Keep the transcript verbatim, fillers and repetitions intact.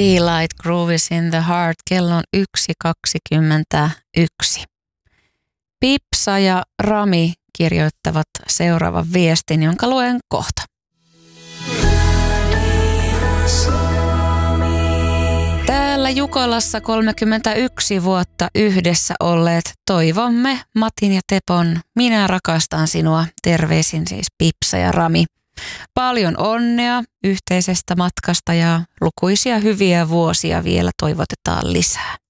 Feel like grooves in the heart. Kello on yksi kaksikymmentäyksi. Pipsa ja Rami kirjoittavat seuraavan viestin, jonka luen kohta. Täällä Jukolassa kolmekymmentäyksi vuotta yhdessä olleet toivomme Matin ja Tepon. Minä rakastan sinua. Terveisin siis Pipsa ja Rami. Paljon onnea yhteisestä matkasta ja lukuisia hyviä vuosia vielä toivotetaan lisää.